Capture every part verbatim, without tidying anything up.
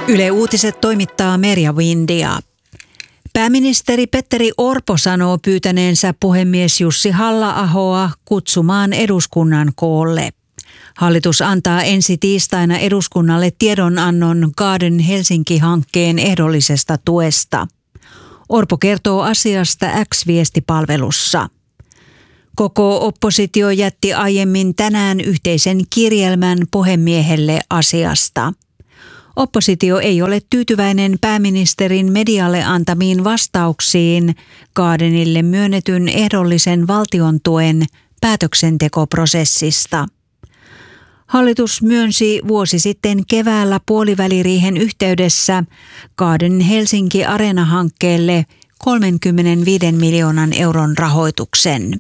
Yle Uutiset toimittaa Merja Windia. Pääministeri Petteri Orpo sanoo pyytäneensä puhemies Jussi Halla-ahoa kutsumaan eduskunnan koolle. Hallitus antaa ensi tiistaina eduskunnalle tiedonannon Garden Helsinki-hankkeen ehdollisesta tuesta. Orpo kertoo asiasta X-viestipalvelussa. Koko oppositio jätti aiemmin tänään yhteisen kirjelmän puhemiehelle asiasta. Oppositio ei ole tyytyväinen pääministerin medialle antamiin vastauksiin Gardenille myönnetyn ehdollisen valtiontuen päätöksentekoprosessista. Hallitus myönsi vuosi sitten keväällä puoliväliriihen yhteydessä Garden Helsinki Arena-hankkeelle kolmekymmentäviisi miljoonan euron rahoituksen.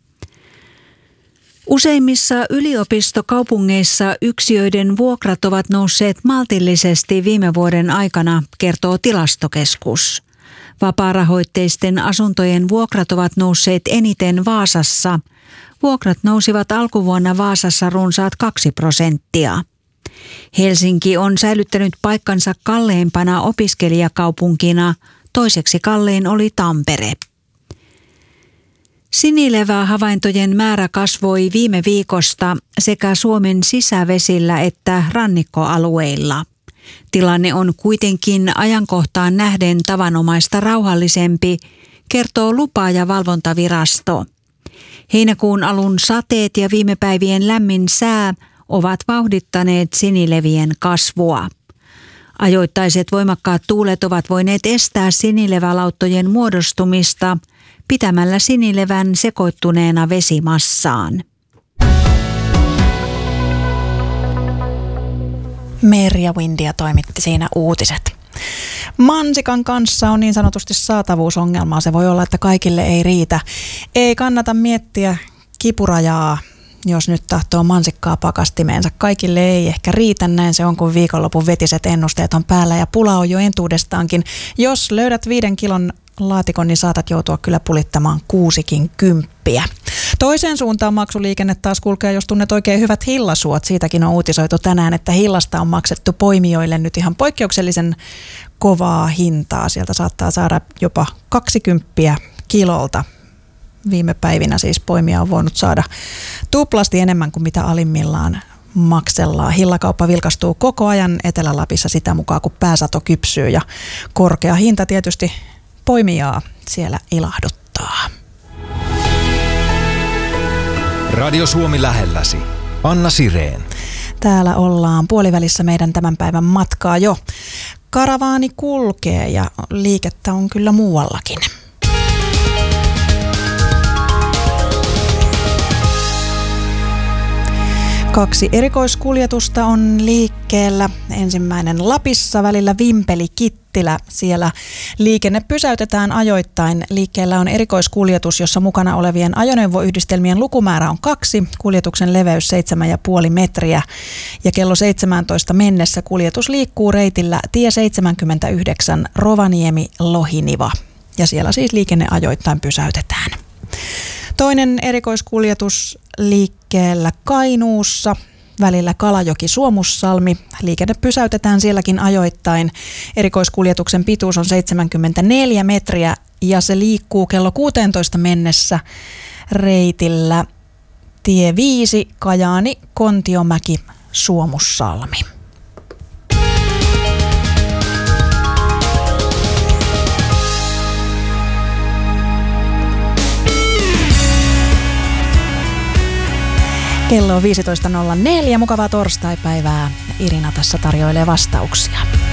Useimmissa yliopistokaupungeissa yksiöiden vuokrat ovat nousseet maltillisesti viime vuoden aikana, kertoo Tilastokeskus. Vapaarahoitteisten asuntojen vuokrat ovat nousseet eniten Vaasassa. Vuokrat nousivat alkuvuonna Vaasassa runsaat kaksi prosenttia. Helsinki on säilyttänyt paikkansa kalleimpana opiskelijakaupunkina, toiseksi kallein oli Tampere. Sinilevä-havaintojen määrä kasvoi viime viikosta sekä Suomen sisävesillä että rannikkoalueilla. Tilanne on kuitenkin ajankohtaan nähden tavanomaista rauhallisempi, kertoo lupa- ja valvontavirasto. Heinäkuun alun sateet ja viime päivien lämmin sää ovat vauhdittaneet sinilevien kasvua. Ajoittaiset voimakkaat tuulet ovat voineet estää sinilevälauttojen muodostumista pitämällä sinilevän sekoittuneena vesimassaan. Merja Windia toimitti siinä uutiset. Mansikan kanssa on niin sanotusti saatavuusongelmaa. Se voi olla, että kaikille ei riitä. Ei kannata miettiä kipurajaa, jos nyt tahtoo mansikkaa pakastimeensa. Kaikille ei ehkä riitä, näin se on, kun viikonlopun vetiset ennusteet on päällä ja pula on jo entuudestaankin. Jos löydät viiden kilon laatikon, niin saatat joutua kyllä pulittamaan kuusikin kymppiä. Toiseen suuntaan maksuliikenne taas kulkee, jos tunnet oikein hyvät hillasuot. Siitäkin on uutisoitu tänään, että hillasta on maksettu poimijoille nyt ihan poikkeuksellisen kovaa hintaa. Sieltä saattaa saada jopa kaksikymppiä kilolta. Viime päivinä siis poimia on voinut saada tuplasti enemmän kuin mitä alimmillaan maksellaan. Hillakauppa vilkastuu koko ajan Etelä-Lapissa sitä mukaan, kun pääsato kypsyy ja korkea hinta tietysti poimijaa siellä ilahduttaa. Radio Suomi lähelläsi. Anna Sireen. Täällä ollaan puolivälissä meidän tämän päivän matkaa jo. Karavaani kulkee ja liikettä on kyllä muuallakin. Kaksi erikoiskuljetusta on liikkeellä. Ensimmäinen Lapissa välillä Vimpeli-Kittilä. Siellä liikenne pysäytetään ajoittain. Liikkeellä on erikoiskuljetus, jossa mukana olevien ajoneuvoyhdistelmien lukumäärä on kaksi. Kuljetuksen leveys seitsemän pilkku viisi metriä. Ja kello seitsemäntoista mennessä kuljetus liikkuu reitillä tie seitsemänkymmentäyhdeksän Rovaniemi-Lohiniva. Ja siellä siis liikenne ajoittain pysäytetään. Toinen erikoiskuljetus liikkeellä Kainuussa välillä Kalajoki-Suomussalmi. Liikenne pysäytetään sielläkin ajoittain. Erikoiskuljetuksen pituus on seitsemänkymmentäneljä metriä ja se liikkuu kello kuusitoista mennessä reitillä tie viisi Kajaani, Kontiomäki, Suomussalmi. Kello on viisitoista nolla neljä. Mukavaa torstaipäivää. Irina tässä tarjoilee vastauksia.